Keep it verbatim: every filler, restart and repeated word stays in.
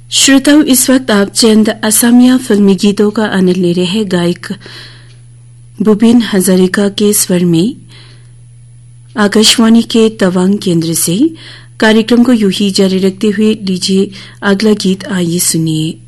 श्रोताओं, इस वक्त आप चंद असमिया फिल्मी गीतों का आनंद ले रहे हैं गायक भूपेन हजारिका के स्वर में। आकाशवाणी के तवांग केंद्र से कार्यक्रम को यूं ही जारी रखते हुए लीजिए अगला गीत, आइए सुनिए।